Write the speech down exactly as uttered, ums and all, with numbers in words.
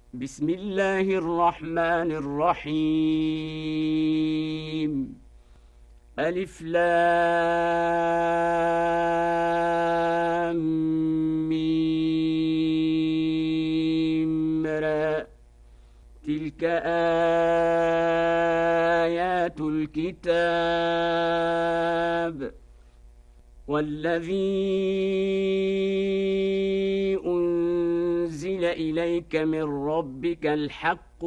بسم الله الرحمن الرحيم. ألف لام ميم را. تلك آيات الكتاب والذي أنزل إليك من ربك الحق